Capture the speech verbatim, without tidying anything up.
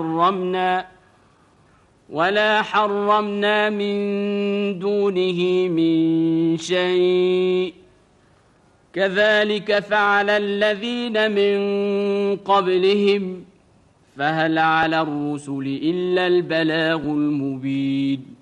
حرمنا ولا حرمنا من دونه من شيء كذلك فعل الذين من قبلهم فهل على الرسل إلا البلاغ المبين